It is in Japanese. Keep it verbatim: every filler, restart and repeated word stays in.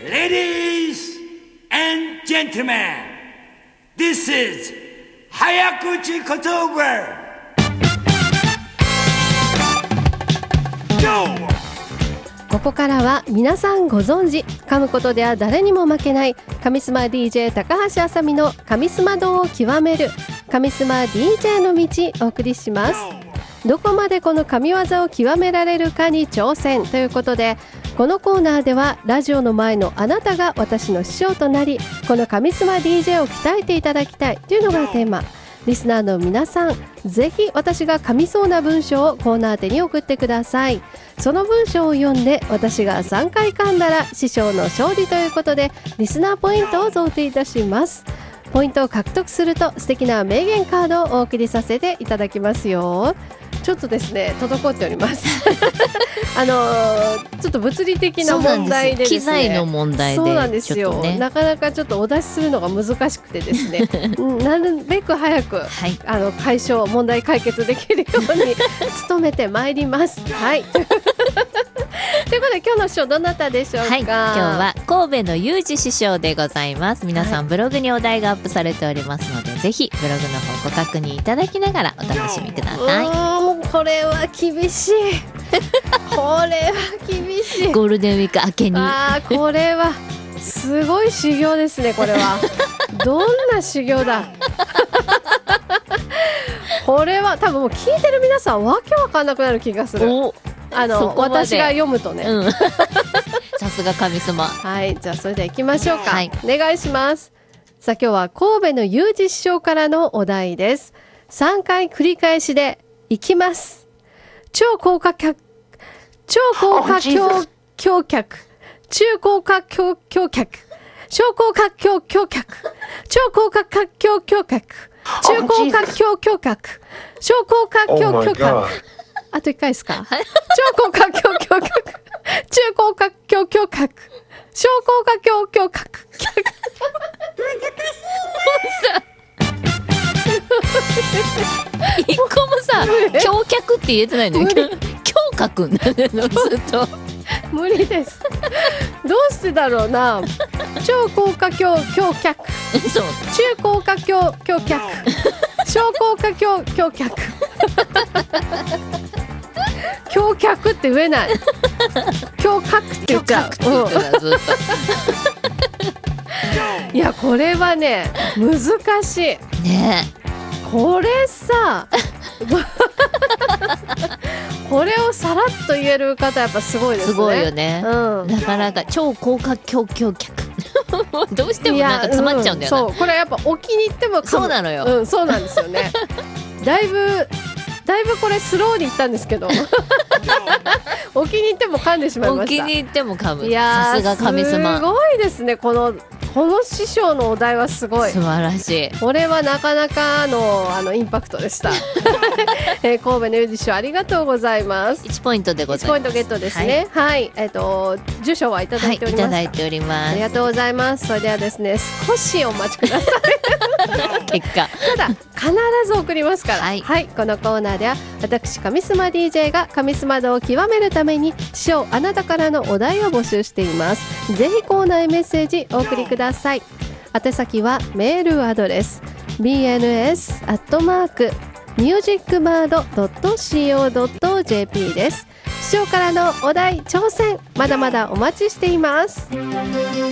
Ladies and gentlemen, this is 早口言葉。 ここからは皆さんご存知、噛むことでは誰にも負けないカミスマ ディージェー 高橋あさみのカミスマ道を極めるカミスマ ディージェー の道をお送りします。どこまでこの神業を極められるかに挑戦ということで、このコーナーではラジオの前のあなたが私の師匠となり、このカミスマ ディージェー を鍛えていただきたいというのがテーマ。リスナーの皆さん、ぜひ私が噛みそうな文章をコーナー宛てに送ってください。その文章を読んで私がさんかい噛んだら師匠の勝利ということで、リスナーポイントを贈呈いたします。ポイントを獲得すると素敵な名言カードをお送りさせていただきますよ。ちょっとですね、滞っておりますあのー、ちょっと物理的な問題でですね、 機材の問題でそうなんですよ、ね、なかなかちょっとお出しするのが難しくてですねなるべく早く、はい、あの解消問題解決できるように努めてまいりますはいということで今日の師匠どなたでしょうか。 はい、今日は神戸の裕二師匠でございます。皆さんブログにお題がアップされておりますので、はい、ぜひブログの方ご確認いただきながらお楽しみください。 もうこれは厳しいこれは厳しいゴールデンウィーク明けにあーこれはすごい修行ですね。これはどんな修行だこれは多分もう聞いてる皆さんわけわかんなくなる気がする。あの私が読むとね、うん、 さすが神様。 はい、じゃあそれでは行きましょうか、はい、お願いします。さあ今日は神戸の裕二師匠からのお題です。さんかい繰り返しでいきます。超高架橋超高架橋橋脚中高架橋橋脚小高架橋橋脚超高架橋橋脚中高架橋橋脚小高架橋橋脚あと一回ですか超高架橋橋脚中高架橋橋脚小高架橋橋脚一個もさ橋脚って言えてないのよ。橋脚になるのずっと無理ですどうしてだろうな。超高架橋橋脚そう中高架橋橋脚小高架橋橋脚橋脚って言えない橋脚って言っちゃう、うん、いやこれはね難しいね。 これさこれをさらっと言える方やっぱすごいですね。 すごいよね、 うん、 なかなか超高架橋橋脚どうしてもなんか詰まっちゃうんだよな、 うん、そうこれやっぱお気に入ってもそうなのよ、 うん、そうなんですよねだいぶだいぶこれスローにいったんですけどお気に入っても噛んでしまいました。 お気に入っても噛む。 いやさすが神様。 すごいですね。このこの師匠のお題はすごい素晴らしい。 これはなかなかのあのインパクトでした、えー、神戸の裕二師匠ありがとうございます。 いちポイントでございます。 いちポイントゲットですね。はい、はい、えっ、ー、と住所はいただいております、 はい、いただいております。 ありがとうございます。それではですね少しお待ちください結果ただ必ず送りますから、はい、はい、このコーナーでは私カミスマ ディージェー がカミスマ道を極めるために師匠あなたからのお題を募集しています。ぜひコーナーへメッセージお送りください。宛先はメールアドレス ビーエヌエス アットマーク ミュージックバード ドット コー ドット ジェーピー です。師匠からのお題挑戦まだまだお待ちしています。